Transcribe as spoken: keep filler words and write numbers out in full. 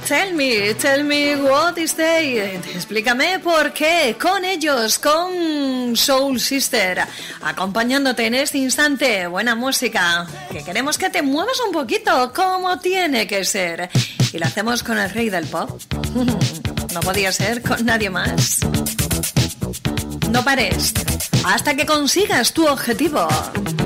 Tell me, tell me what is they. Explícame por qué. Con ellos, con Soul Sister, acompañándote en este instante. Buena música, que queremos que te muevas un poquito, como tiene que ser. Y lo hacemos con el rey del pop. No podía ser con nadie más. No pares hasta que consigas tu objetivo.